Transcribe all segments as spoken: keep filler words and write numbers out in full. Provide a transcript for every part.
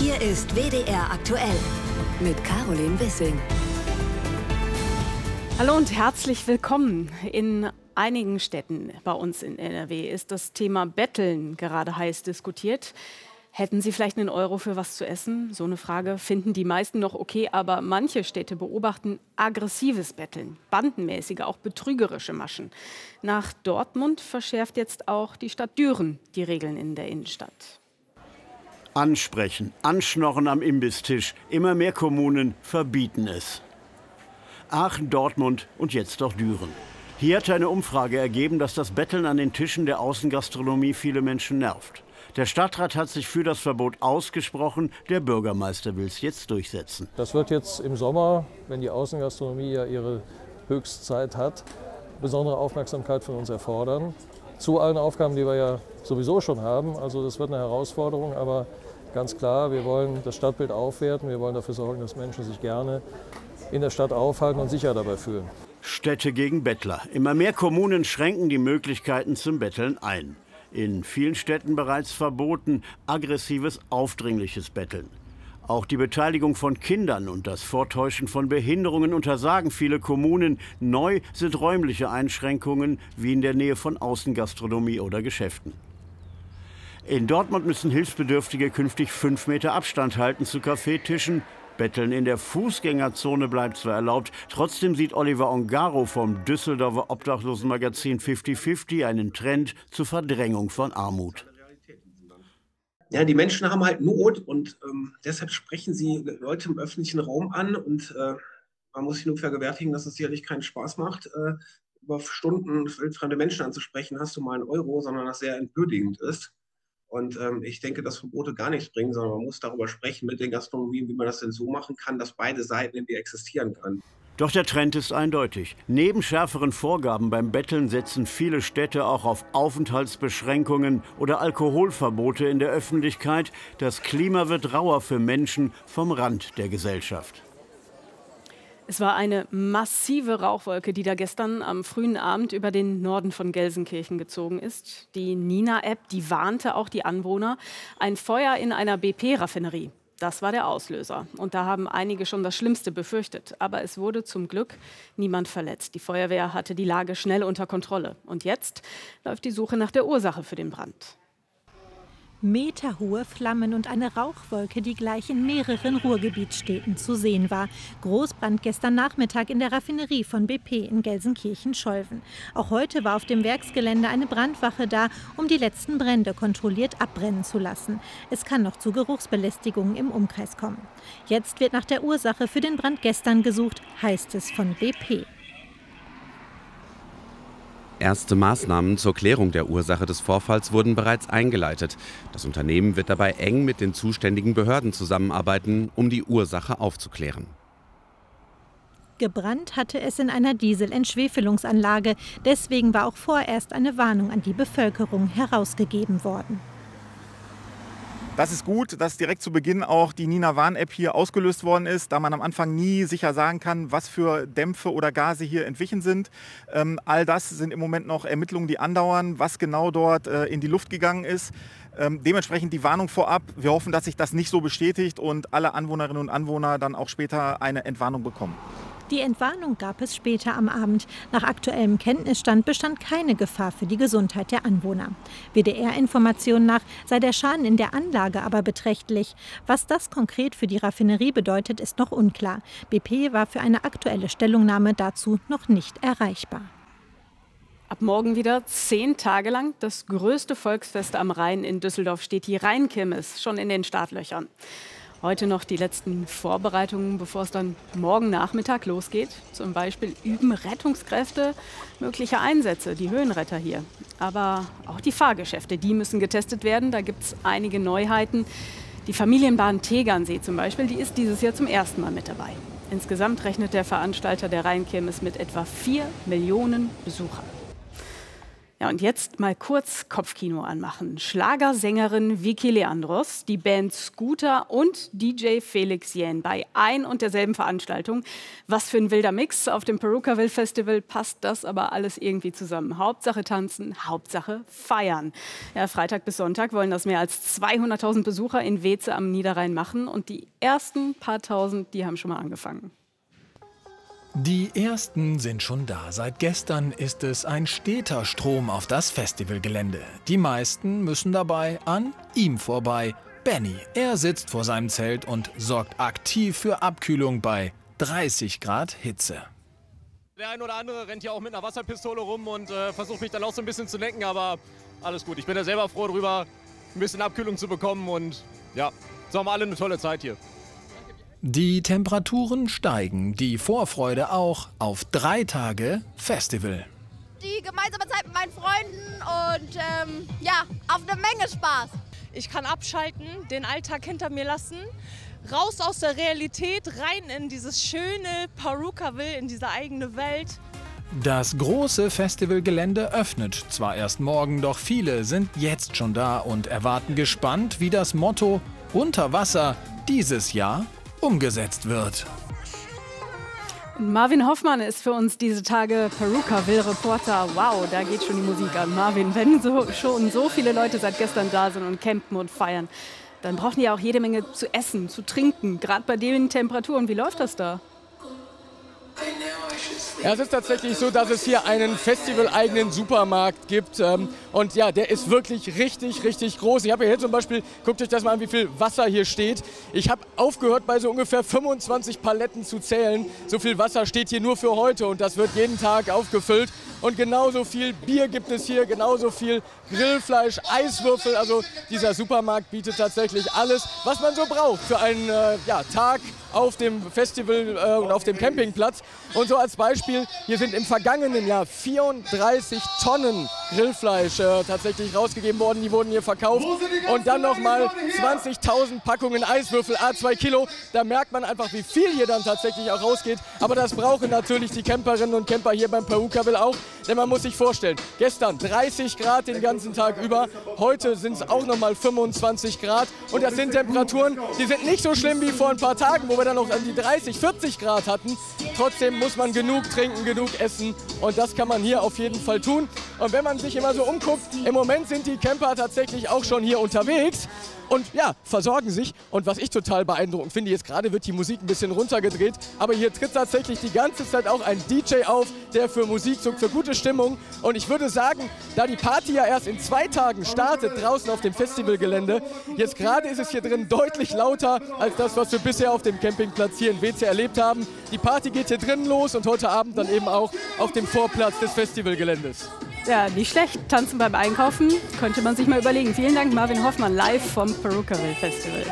Hier ist W D R aktuell mit Caroline Wissing. Hallo und herzlich willkommen. In einigen Städten bei uns in N R W ist das Thema Betteln gerade heiß diskutiert. Hätten Sie vielleicht einen Euro für was zu essen? So eine Frage finden die meisten noch okay, aber manche Städte beobachten aggressives Betteln, bandenmäßige, auch betrügerische Maschen. Nach Dortmund verschärft jetzt auch die Stadt Düren die Regeln in der Innenstadt. Ansprechen, anschnorren am Imbistisch. Immer mehr Kommunen verbieten es. Aachen, Dortmund und jetzt auch Düren. Hier hat eine Umfrage ergeben, dass das Betteln an den Tischen der Außengastronomie viele Menschen nervt. Der Stadtrat hat sich für das Verbot ausgesprochen. Der Bürgermeister will es jetzt durchsetzen. Das wird jetzt im Sommer, wenn die Außengastronomie ja ihre Höchstzeit hat, besondere Aufmerksamkeit von uns erfordern. Zu allen Aufgaben, die wir ja sowieso schon haben. Also das wird eine Herausforderung, aber ganz klar, wir wollen das Stadtbild aufwerten. Wir wollen dafür sorgen, dass Menschen sich gerne in der Stadt aufhalten und sicher dabei fühlen. Städte gegen Bettler. Immer mehr Kommunen schränken die Möglichkeiten zum Betteln ein. In vielen Städten bereits verboten aggressives, aufdringliches Betteln. Auch die Beteiligung von Kindern und das Vortäuschen von Behinderungen untersagen viele Kommunen. Neu sind räumliche Einschränkungen wie in der Nähe von Außengastronomie oder Geschäften. In Dortmund müssen Hilfsbedürftige künftig fünf Meter Abstand halten zu Kaffeetischen. Betteln in der Fußgängerzone bleibt zwar erlaubt, trotzdem sieht Oliver Ongaro vom Düsseldorfer Obdachlosenmagazin fünfzig fünfzig einen Trend zur Verdrängung von Armut. Ja, die Menschen haben halt Not und ähm, deshalb sprechen sie Leute im öffentlichen Raum an und äh, man muss sich nur vergewärtigen, dass es sicherlich keinen Spaß macht, äh, über Stunden fremde Menschen anzusprechen, hast du mal einen Euro, sondern das sehr entwürdigend ist. Und ähm, ich denke, dass Verbote gar nichts bringen, sondern man muss darüber sprechen mit den Gastronomien, wie man das denn so machen kann, dass beide Seiten irgendwie existieren können. Doch der Trend ist eindeutig. Neben schärferen Vorgaben beim Betteln setzen viele Städte auch auf Aufenthaltsbeschränkungen oder Alkoholverbote in der Öffentlichkeit. Das Klima wird rauer für Menschen vom Rand der Gesellschaft. Es war eine massive Rauchwolke, die da gestern am frühen Abend über den Norden von Gelsenkirchen gezogen ist. Die Nina-App, die warnte auch die Anwohner. Ein Feuer in einer B P-Raffinerie. Das war der Auslöser. Und da haben einige schon das Schlimmste befürchtet. Aber es wurde zum Glück niemand verletzt. Die Feuerwehr hatte die Lage schnell unter Kontrolle. Und jetzt läuft die Suche nach der Ursache für den Brand. Meterhohe Flammen und eine Rauchwolke, die gleich in mehreren Ruhrgebietsstädten zu sehen war. Großbrand gestern Nachmittag in der Raffinerie von B P in Gelsenkirchen-Scholven. Auch heute war auf dem Werksgelände eine Brandwache da, um die letzten Brände kontrolliert abbrennen zu lassen. Es kann noch zu Geruchsbelästigungen im Umkreis kommen. Jetzt wird nach der Ursache für den Brand gestern gesucht, heißt es von B P. Erste Maßnahmen zur Klärung der Ursache des Vorfalls wurden bereits eingeleitet. Das Unternehmen wird dabei eng mit den zuständigen Behörden zusammenarbeiten, um die Ursache aufzuklären. Gebrannt hatte es in einer Dieselentschwefelungsanlage. Deswegen war auch vorerst eine Warnung an die Bevölkerung herausgegeben worden. Das ist gut, dass direkt zu Beginn auch die Nina-Warn-App hier ausgelöst worden ist, da man am Anfang nie sicher sagen kann, was für Dämpfe oder Gase hier entwichen sind. Ähm, all das sind im Moment noch Ermittlungen, die andauern, was genau dort äh, in die Luft gegangen ist. Ähm, dementsprechend die Warnung vorab. Wir hoffen, dass sich das nicht so bestätigt und alle Anwohnerinnen und Anwohner dann auch später eine Entwarnung bekommen. Die Entwarnung gab es später am Abend. Nach aktuellem Kenntnisstand bestand keine Gefahr für die Gesundheit der Anwohner. W D R-Informationen nach sei der Schaden in der Anlage aber beträchtlich. Was das konkret für die Raffinerie bedeutet, ist noch unklar. B P war für eine aktuelle Stellungnahme dazu noch nicht erreichbar. Ab morgen wieder zehn Tage lang das größte Volksfest am Rhein in Düsseldorf steht, die Rheinkirmes, schon in den Startlöchern. Heute noch die letzten Vorbereitungen, bevor es dann morgen Nachmittag losgeht. Zum Beispiel üben Rettungskräfte mögliche Einsätze, die Höhenretter hier. Aber auch die Fahrgeschäfte, die müssen getestet werden. Da gibt es einige Neuheiten. Die Familienbahn Tegernsee zum Beispiel, die ist dieses Jahr zum ersten Mal mit dabei. Insgesamt rechnet der Veranstalter der Rheinkirmes mit etwa vier Millionen Besuchern. Ja, und jetzt mal kurz Kopfkino anmachen. Schlagersängerin Vicky Leandros, die Band Scooter und D J Felix Jähn bei ein und derselben Veranstaltung. Was für ein wilder Mix. Auf dem Perukaville Festival passt das aber alles irgendwie zusammen. Hauptsache tanzen, Hauptsache feiern. Ja, Freitag bis Sonntag wollen das mehr als zweihunderttausend Besucher in Weeze am Niederrhein machen. Und die ersten paar Tausend, die haben schon mal angefangen. Die ersten sind schon da. Seit gestern ist es ein steter Strom auf das Festivalgelände. Die meisten müssen dabei an ihm vorbei. Benny, er sitzt vor seinem Zelt und sorgt aktiv für Abkühlung bei dreißig Grad Hitze. Der ein oder andere rennt ja auch mit einer Wasserpistole rum und äh, versucht mich dann auch so ein bisschen zu necken, aber alles gut. Ich bin ja selber froh drüber, ein bisschen Abkühlung zu bekommen und ja, so haben wir alle eine tolle Zeit hier. Die Temperaturen steigen, die Vorfreude auch auf drei Tage Festival. Die gemeinsame Zeit mit meinen Freunden und ähm, ja, auf eine Menge Spaß. Ich kann abschalten, den Alltag hinter mir lassen, raus aus der Realität, rein in dieses schöne Perukaville, in diese eigene Welt. Das große Festivalgelände öffnet zwar erst morgen, doch viele sind jetzt schon da und erwarten gespannt, wie das Motto Unter Wasser dieses Jahr umgesetzt wird. Marvin Hoffmann ist für uns diese Tage Perukaville-Reporter. Wow, da geht schon die Musik an. Marvin, wenn so, schon so viele Leute seit gestern da sind und campen und feiern, dann brauchen die auch jede Menge zu essen, zu trinken. Gerade bei den Temperaturen. Wie läuft das da? Ja, es ist tatsächlich so, dass es hier einen festivaleigenen Supermarkt gibt. Ähm, und ja, der ist wirklich richtig, richtig groß. Ich habe hier zum Beispiel, guckt euch das mal an, wie viel Wasser hier steht. Ich habe aufgehört, bei so ungefähr fünfundzwanzig Paletten zu zählen. So viel Wasser steht hier nur für heute und das wird jeden Tag aufgefüllt. Und genauso viel Bier gibt es hier, genauso viel Grillfleisch, Eiswürfel. Also dieser Supermarkt bietet tatsächlich alles, was man so braucht für einen äh, ja, Tag auf dem Festival äh, und auf dem Campingplatz. Und so als Beispiel, hier sind im vergangenen Jahr vierunddreißig Tonnen Grillfleisch äh, tatsächlich rausgegeben worden. Die wurden hier verkauft. Und dann nochmal zwanzigtausend Packungen Eiswürfel, A zwei Kilo. Da merkt man einfach, wie viel hier dann tatsächlich auch rausgeht. Aber das brauchen natürlich die Camperinnen und Camper hier beim Perukaville auch. Denn man muss sich vorstellen, gestern dreißig Grad den ganzen Tag über. Heute sind es auch nochmal fünfundzwanzig Grad. Und das sind Temperaturen, die sind nicht so schlimm wie vor ein paar Tagen, wo wir dann noch an die dreißig, vierzig Grad hatten. Trotzdem muss man genug trinken, genug essen und das kann man hier auf jeden Fall tun. Und wenn man sich immer so umguckt, im Moment sind die Camper tatsächlich auch schon hier unterwegs und ja, versorgen sich. Und was ich total beeindruckend finde, jetzt gerade wird die Musik ein bisschen runtergedreht, aber hier tritt tatsächlich die ganze Zeit auch ein D J auf, der für Musik sorgt, für gute Stimmung. Und ich würde sagen, da die Party ja erst in zwei Tagen startet, draußen auf dem Festivalgelände, jetzt gerade ist es hier drin deutlich lauter als das, was wir bisher auf dem Campingplatz hier in Weeze erlebt haben. Die Party geht hier drin los und heute Abend dann eben auch auf dem Vorplatz des Festivalgeländes. Ja, nicht schlecht. Tanzen beim Einkaufen könnte man sich mal überlegen. Vielen Dank, Marvin Hoffmann, live vom Perukaville Festival.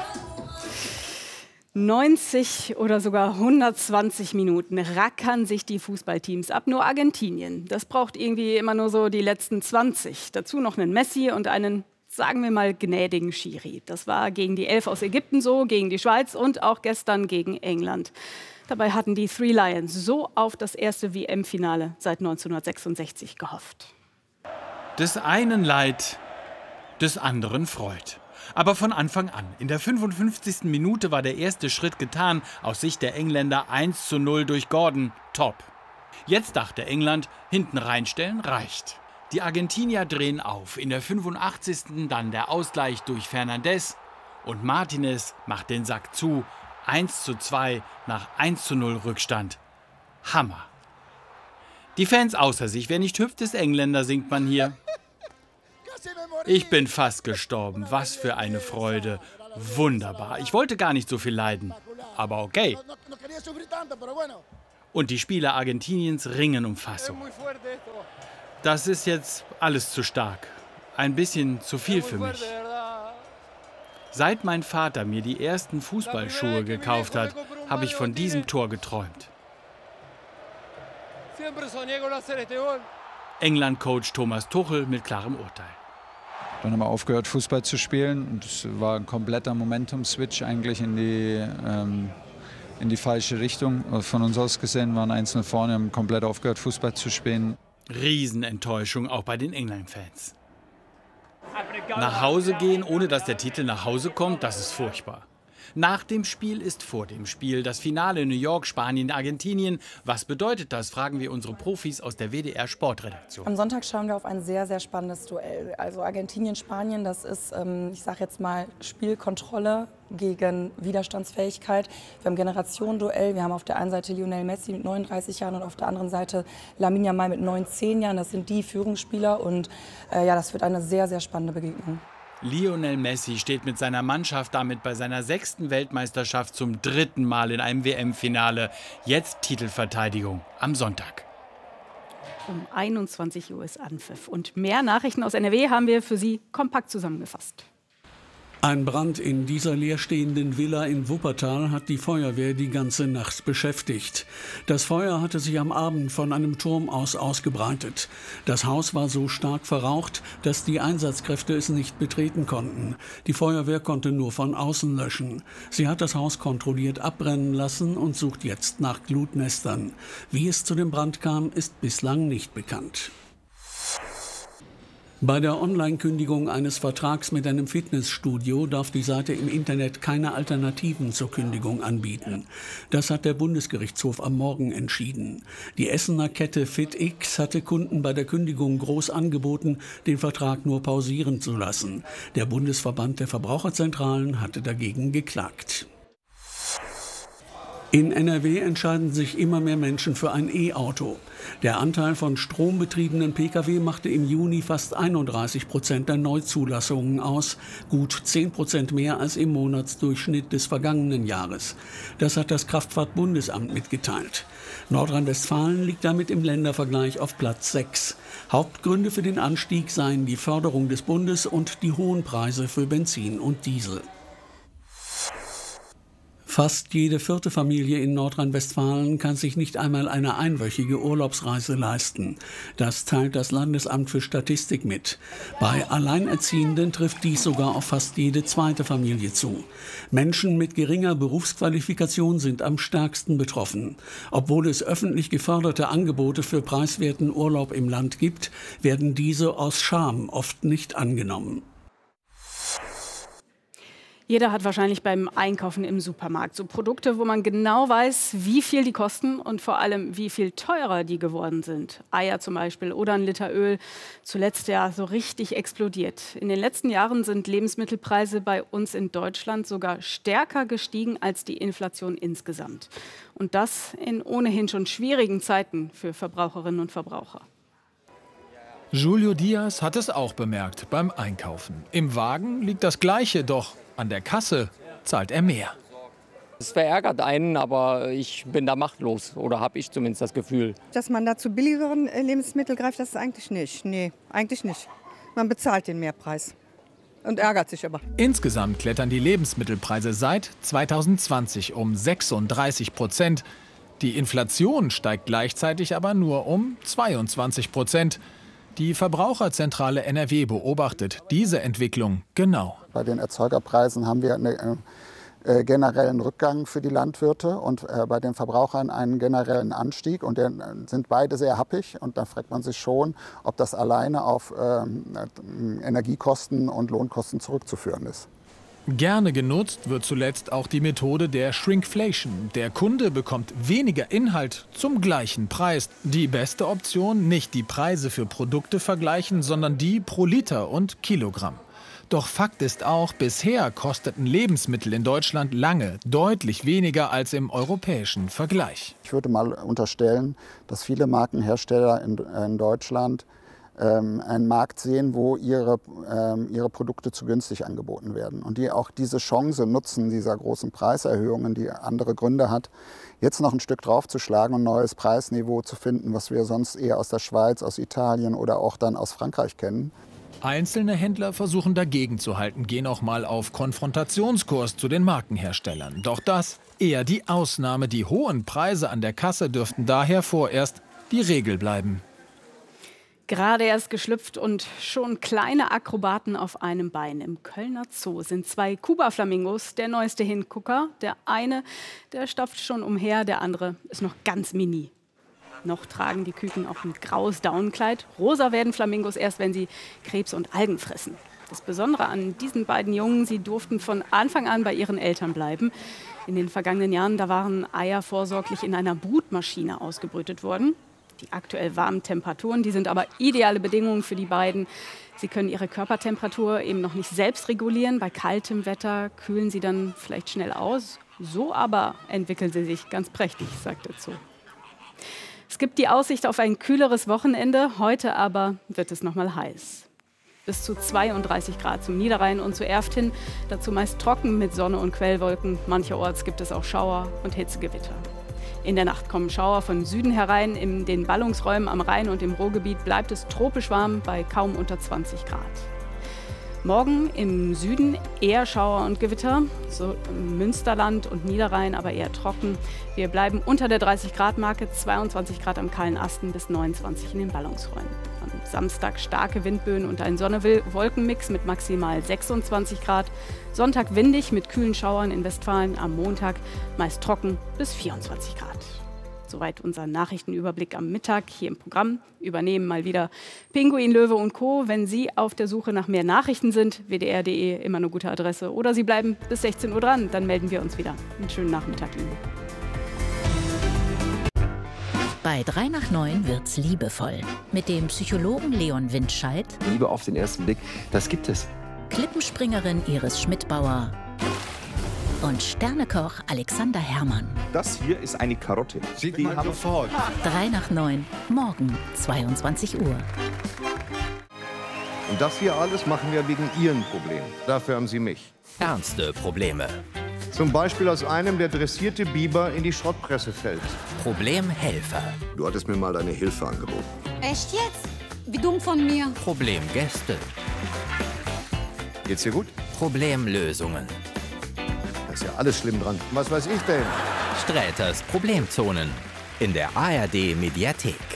neunzig oder sogar hundertzwanzig Minuten rackern sich die Fußballteams ab. Nur Argentinien, das braucht irgendwie immer nur so die letzten zwanzig. Dazu noch einen Messi und einen, sagen wir mal, gnädigen Schiri. Das war gegen die Elf aus Ägypten so, gegen die Schweiz und auch gestern gegen England. Dabei hatten die Three Lions so auf das erste W M-Finale seit neunzehnhundertsechsundsechzig gehofft. Des einen Leid, des anderen Freud. Aber von Anfang an. In der fünfundfünfzigsten Minute war der erste Schritt getan. Aus Sicht der Engländer eins zu null durch Gordon. Top. Jetzt dachte England, hinten reinstellen reicht. Die Argentinier drehen auf. In der fünfundachtzigsten dann der Ausgleich durch Fernandes. Und Martinez macht den Sack zu. eins zu zwei nach eins zu null Rückstand. Hammer. Die Fans außer sich. Wer nicht hüpft, ist Engländer, singt man hier. Ich bin fast gestorben. Was für eine Freude. Wunderbar. Ich wollte gar nicht so viel leiden. Aber okay. Und die Spieler Argentiniens ringen um Fassung. Das ist jetzt alles zu stark. Ein bisschen zu viel für mich. Seit mein Vater mir die ersten Fußballschuhe gekauft hat, habe ich von diesem Tor geträumt. England-Coach Thomas Tuchel mit klarem Urteil. Dann haben wir aufgehört, Fußball zu spielen. Und es war ein kompletter Momentum-Switch eigentlich in die, ähm, in die falsche Richtung. Von uns aus gesehen waren eins null vorne, haben komplett aufgehört, Fußball zu spielen. Riesenenttäuschung auch bei den England-Fans. Nach Hause gehen, ohne dass der Titel nach Hause kommt, das ist furchtbar. Nach dem Spiel ist vor dem Spiel. Das Finale New York, Spanien, Argentinien. Was bedeutet das, fragen wir unsere Profis aus der W D R-Sportredaktion. Am Sonntag schauen wir auf ein sehr, sehr spannendes Duell. Also Argentinien, Spanien, das ist, ähm, ich sage jetzt mal, Spielkontrolle gegen Widerstandsfähigkeit. Wir haben Generationenduell. Wir haben auf der einen Seite Lionel Messi mit neununddreißig Jahren und auf der anderen Seite Lamine Yamal mit neunzehn Jahren. Das sind die Führungsspieler und äh, ja, das wird eine sehr, sehr spannende Begegnung. Lionel Messi steht mit seiner Mannschaft damit bei seiner sechsten Weltmeisterschaft zum dritten Mal in einem W M-Finale. Jetzt Titelverteidigung am Sonntag. Um einundzwanzig Uhr ist Anpfiff. Und mehr Nachrichten aus N R W haben wir für Sie kompakt zusammengefasst. Ein Brand in dieser leerstehenden Villa in Wuppertal hat die Feuerwehr die ganze Nacht beschäftigt. Das Feuer hatte sich am Abend von einem Turm aus ausgebreitet. Das Haus war so stark verraucht, dass die Einsatzkräfte es nicht betreten konnten. Die Feuerwehr konnte nur von außen löschen. Sie hat das Haus kontrolliert abbrennen lassen und sucht jetzt nach Glutnestern. Wie es zu dem Brand kam, ist bislang nicht bekannt. Bei der Online-Kündigung eines Vertrags mit einem Fitnessstudio darf die Seite im Internet keine Alternativen zur Kündigung anbieten. Das hat der Bundesgerichtshof am Morgen entschieden. Die Essener Kette FitX hatte Kunden bei der Kündigung groß angeboten, den Vertrag nur pausieren zu lassen. Der Bundesverband der Verbraucherzentralen hatte dagegen geklagt. In N R W entscheiden sich immer mehr Menschen für ein E-Auto. Der Anteil von strombetriebenen Pkw machte im Juni fast einunddreißig Prozent der Neuzulassungen aus, gut zehn Prozent mehr als im Monatsdurchschnitt des vergangenen Jahres. Das hat das Kraftfahrtbundesamt mitgeteilt. Nordrhein-Westfalen liegt damit im Ländervergleich auf Platz sechs. Hauptgründe für den Anstieg seien die Förderung des Bundes und die hohen Preise für Benzin und Diesel. Fast jede vierte Familie in Nordrhein-Westfalen kann sich nicht einmal eine einwöchige Urlaubsreise leisten. Das teilt das Landesamt für Statistik mit. Bei Alleinerziehenden trifft dies sogar auf fast jede zweite Familie zu. Menschen mit geringer Berufsqualifikation sind am stärksten betroffen. Obwohl es öffentlich geförderte Angebote für preiswerten Urlaub im Land gibt, werden diese aus Scham oft nicht angenommen. Jeder hat wahrscheinlich beim Einkaufen im Supermarkt so Produkte, wo man genau weiß, wie viel die kosten und vor allem, wie viel teurer die geworden sind. Eier zum Beispiel oder ein Liter Öl, zuletzt ja so richtig explodiert. In den letzten Jahren sind Lebensmittelpreise bei uns in Deutschland sogar stärker gestiegen als die Inflation insgesamt. Und das in ohnehin schon schwierigen Zeiten für Verbraucherinnen und Verbraucher. Julio Diaz hat es auch bemerkt beim Einkaufen. Im Wagen liegt das Gleiche, doch an der Kasse zahlt er mehr. Es verärgert einen, aber ich bin da machtlos, oder habe ich zumindest das Gefühl. Dass man da zu billigeren Lebensmitteln greift, das ist eigentlich nicht. Nee, eigentlich nicht. Man bezahlt den Mehrpreis und ärgert sich aber. Insgesamt klettern die Lebensmittelpreise seit zweitausendzwanzig um sechsunddreißig Prozent. Die Inflation steigt gleichzeitig aber nur um zweiundzwanzig Prozent. Die Verbraucherzentrale N R W beobachtet diese Entwicklung genau. Bei den Erzeugerpreisen haben wir einen äh, generellen Rückgang für die Landwirte und äh, bei den Verbrauchern einen generellen Anstieg. Und der, sind beide sehr happig. Und da fragt man sich schon, ob das alleine auf äh, Energiekosten und Lohnkosten zurückzuführen ist. Gerne genutzt wird zuletzt auch die Methode der Shrinkflation. Der Kunde bekommt weniger Inhalt zum gleichen Preis. Die beste Option, nicht die Preise für Produkte vergleichen, sondern die pro Liter und Kilogramm. Doch Fakt ist auch, bisher kosteten Lebensmittel in Deutschland lange deutlich weniger als im europäischen Vergleich. Ich würde mal unterstellen, dass viele Markenhersteller in, in Deutschland einen Markt sehen, wo ihre, ähm, ihre Produkte zu günstig angeboten werden. Und die auch diese Chance nutzen, dieser großen Preiserhöhungen, die andere Gründe hat, jetzt noch ein Stück draufzuschlagen und ein neues Preisniveau zu finden, was wir sonst eher aus der Schweiz, aus Italien oder auch dann aus Frankreich kennen. Einzelne Händler versuchen dagegen zu halten, gehen auch mal auf Konfrontationskurs zu den Markenherstellern. Doch das eher die Ausnahme. Die hohen Preise an der Kasse dürften daher vorerst die Regel bleiben. Gerade erst geschlüpft und schon kleine Akrobaten auf einem Bein. Im Kölner Zoo sind zwei Kuba-Flamingos der neueste Hingucker. Der eine, der stapft schon umher, der andere ist noch ganz mini. Noch tragen die Küken auch ein graues Daunenkleid. Rosa werden Flamingos erst, wenn sie Krebs und Algen fressen. Das Besondere an diesen beiden Jungen, sie durften von Anfang an bei ihren Eltern bleiben. In den vergangenen Jahren, da waren Eier vorsorglich in einer Brutmaschine ausgebrütet worden. Die aktuell warmen Temperaturen, die sind aber ideale Bedingungen für die beiden. Sie können ihre Körpertemperatur eben noch nicht selbst regulieren. Bei kaltem Wetter kühlen sie dann vielleicht schnell aus. So aber entwickeln sie sich ganz prächtig, sagt er zu. Es gibt die Aussicht auf ein kühleres Wochenende. Heute aber wird es noch mal heiß. Bis zu zweiunddreißig Grad zum Niederrhein und zu Erft hin. Dazu meist trocken mit Sonne und Quellwolken. Mancherorts gibt es auch Schauer und Hitzegewitter. In der Nacht kommen Schauer von Süden herein. In den Ballungsräumen am Rhein und im Ruhrgebiet bleibt es tropisch warm bei kaum unter zwanzig Grad. Morgen im Süden eher Schauer und Gewitter, so im Münsterland und Niederrhein aber eher trocken. Wir bleiben unter der dreißig Grad Marke, zweiundzwanzig Grad am kahlen Asten bis neunundzwanzig in den Ballungsräumen. Am Samstag starke Windböen und ein Sonne-Wolkenmix mit maximal sechsundzwanzig Grad. Sonntag windig mit kühlen Schauern in Westfalen, am Montag meist trocken bis vierundzwanzig Grad. Soweit unser Nachrichtenüberblick am Mittag hier im Programm. Übernehmen mal wieder Pinguin, Löwe und Co. Wenn Sie auf der Suche nach mehr Nachrichten sind, w d r punkt d e, immer eine gute Adresse. Oder Sie bleiben bis sechzehn Uhr dran, dann melden wir uns wieder. Einen schönen Nachmittag Ihnen. Bei drei nach neun wird's liebevoll. Mit dem Psychologen Leon Windscheid. Liebe auf den ersten Blick, das gibt es. Klippenspringerin Iris Schmidbauer. Und Sternekoch Alexander Herrmann. Das hier ist eine Karotte. Sieht die man sofort. drei nach neun, morgen zweiundzwanzig Uhr. Und das hier alles machen wir wegen Ihren Problemen. Dafür haben Sie mich. Ernste Probleme. Zum Beispiel, als einem der dressierte Biber in die Schrottpresse fällt. Problemhelfer. Du hattest mir mal deine Hilfe angeboten. Echt jetzt? Wie dumm von mir. Problemgäste. Geht's dir gut? Problemlösungen. Da ist ja alles schlimm dran. Was weiß ich denn? Sträters Problemzonen. In der A R D Mediathek.